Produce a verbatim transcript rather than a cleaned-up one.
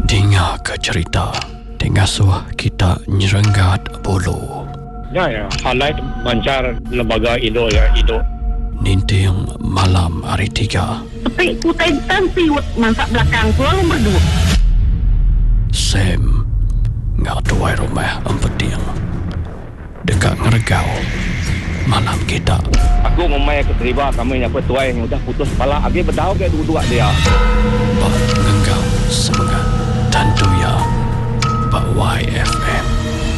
Dengar ke cerita Dengar suah kita nyerenggat bulu. Ya, ya. Halai mancar lembaga Indo ya, Indo. Ninting malam hari tiga. Tapi kutai tansiut masak belakang selalu berdua. Sam ngak tuai rumah empeting. Dekat ngeregau malam kita. Aku memang keterima kami yang petuai yang udah putus kepala. Agi berdau ke dua-dua dia. Bak ngenggau semangat tentu ya Bak Y F M.